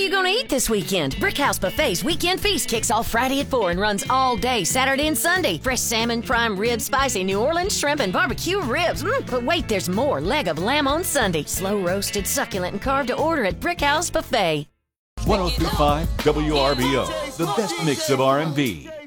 you going to eat this weekend? Brickhouse Buffet's Weekend Feast kicks off Friday at 4 and runs all day, Saturday and Sunday. Fresh salmon, prime rib, spicy New Orleans shrimp, and barbecue ribs. But wait, there's more. Leg of lamb on Sunday. Slow roasted, succulent, and carved to order at Brickhouse Buffet. 103.5 WRBO, the best mix of R&B.